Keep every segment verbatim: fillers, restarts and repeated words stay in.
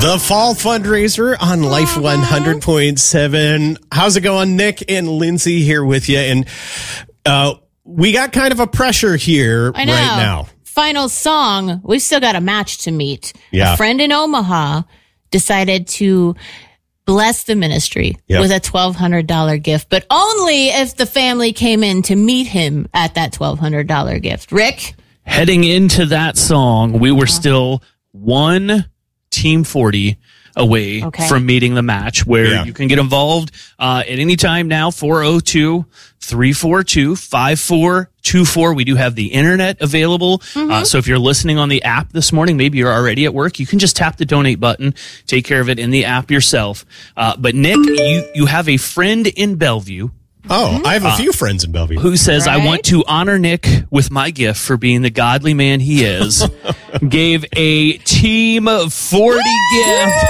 The fall fundraiser on Life one hundred point seven. How's it going? Nick and Lindsay here with you. And uh, we got kind of a pressure here I know. right now. Final song. We've still got a match to meet. Yeah. A friend in Omaha decided to bless the ministry Yep. with a twelve hundred dollars gift, but only if the family came in to meet him at that twelve hundred dollars gift. Rick? Heading into that song, we were still one Team forty away Okay. from meeting the match, where Yeah. you can get involved uh, at any time now. four oh two, three four two, five four two four. We do have the internet available. Uh, so if you're listening on the app this morning, maybe you're already at work, you can just tap the donate button, take care of it in the app yourself. Uh, but Nick, you, you have a friend in Bellevue Oh, I have a few friends in Bellevue. who says, I Right. want to honor Nick with my gift for being the godly man he is. Gave a Team forty gift.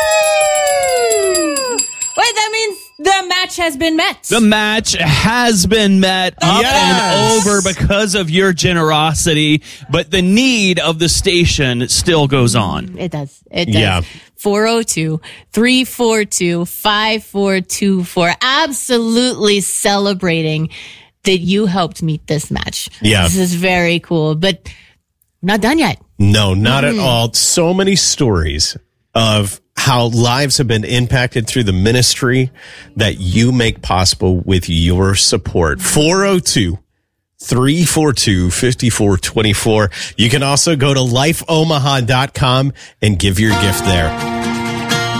Wait, that means the match has been met. The match has been met up Yes. and over because of your generosity, but the need of the station still goes on. It does. It does. Yeah. four oh two, three four two, five four two four. Absolutely celebrating that you helped meet this match. Yeah. This is very cool, but not done yet. No, not at all. So many stories of how lives have been impacted through the ministry that you make possible with your support. four oh two, three four two, five four two four. You can also go to life omaha dot com and give your gift there.